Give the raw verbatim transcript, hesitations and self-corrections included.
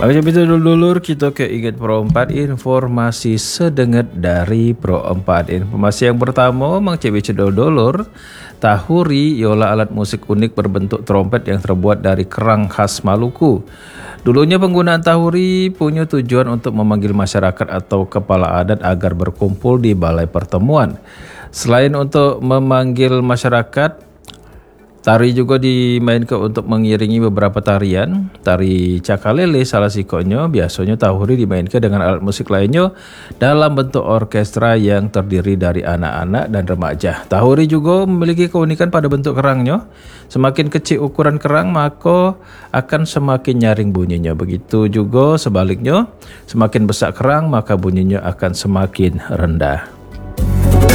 Oke, itu dulur kita ke ingat Pro empat informasi sedenget dari Pro empat. Informasi yang pertama, Mang Cebi cedol dulur, tahuri ialah alat musik unik berbentuk trompet yang terbuat dari kerang khas Maluku. Dulunya penggunaan tahuri punya tujuan untuk memanggil masyarakat atau kepala adat agar berkumpul di balai pertemuan. Selain untuk memanggil masyarakat, tari juga dimainkan untuk mengiringi beberapa tarian. Tari cakalele salah sikonya, biasanya tahuri dimainkan dengan alat musik lainnya dalam bentuk orkestra yang terdiri dari anak-anak dan remaja. Tahuri juga memiliki keunikan pada bentuk kerangnya. Semakin kecil ukuran kerang, maka akan semakin nyaring bunyinya. Begitu juga sebaliknya, semakin besar kerang, maka bunyinya akan semakin rendah.